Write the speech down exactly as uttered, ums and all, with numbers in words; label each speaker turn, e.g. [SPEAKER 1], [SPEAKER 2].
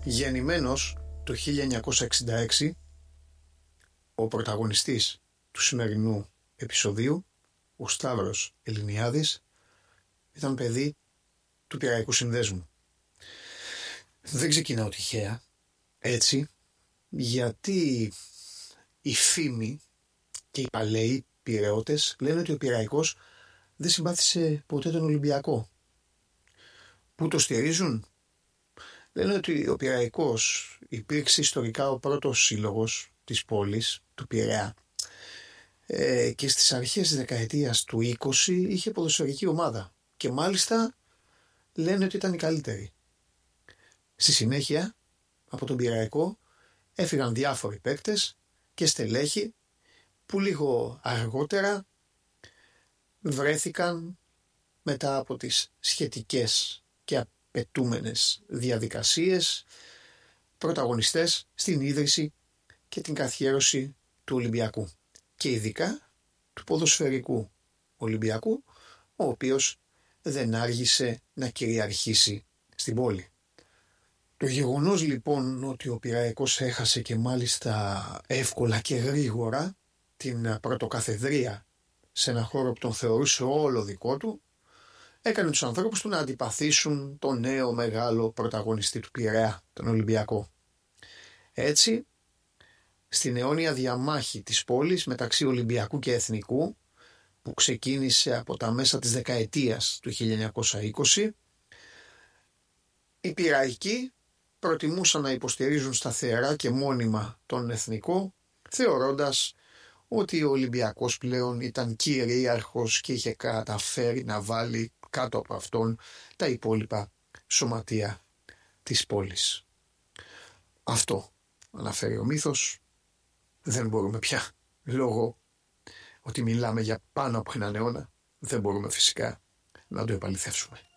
[SPEAKER 1] Γεννημένος το χίλια εννιακόσια εξήντα έξι, ο πρωταγωνιστής του σημερινού επεισοδίου, ο Σταύρος Ελληνιάδης, ήταν παιδί του Πειραϊκού Συνδέσμου. Δεν ξεκινάω τυχαία έτσι, γιατί οι φήμοι και οι παλαιοί Πειραιώτες λένε ότι ο Πειραϊκός δεν συμπάθησε ποτέ τον Ολυμπιακό. Πού το στηρίζουν? Λένε ότι ο Πειραϊκός υπήρξε ιστορικά ο πρώτος σύλλογος της πόλης, του Πειραιά, ε, και στις αρχές της δεκαετίας του είκοσι είχε ποδοσφαιρική ομάδα και μάλιστα λένε ότι ήταν η καλύτερη. Στη συνέχεια από τον Πειραϊκό έφυγαν διάφοροι παίκτες και στελέχοι που λίγο αργότερα βρέθηκαν μετά από τις σχετικές και απαιτούμενες διαδικασίες πρωταγωνιστές στην ίδρυση και την καθιέρωση του Ολυμπιακού και ειδικά του ποδοσφαιρικού Ολυμπιακού, ο οποίος δεν άργησε να κυριαρχήσει στην πόλη. Το γεγονός λοιπόν ότι ο Πειραϊκός έχασε και μάλιστα εύκολα και γρήγορα την πρωτοκαθεδρία σε ένα χώρο που τον θεωρούσε όλο δικό του, έκανε τους ανθρώπους του να αντιπαθήσουν τον νέο μεγάλο πρωταγωνιστή του Πειραιά, τον Ολυμπιακό. Έτσι, στην αιώνια διαμάχη της πόλης μεταξύ Ολυμπιακού και Εθνικού, που ξεκίνησε από τα μέσα της δεκαετίας του χίλια εννιακόσια είκοσι, οι Πειραϊκοί προτιμούσαν να υποστηρίζουν σταθερά και μόνιμα τον Εθνικό, θεωρώντας ότι ο Ολυμπιακός πλέον ήταν κυρίαρχος και είχε καταφέρει να βάλει κάτω από αυτόν τα υπόλοιπα σωματεία της πόλης. Αυτό αναφέρει ο μύθος. Δεν μπορούμε πια, λόγω ότι μιλάμε για πάνω από έναν αιώνα, δεν μπορούμε φυσικά να το επαληθεύσουμε.